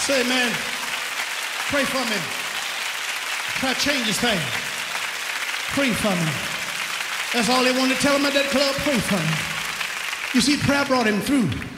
Say, man, pray for me. Try to change this thing. Pray for me. That's all they wanted to tell him at that club. Pray for me. You see, prayer brought him through.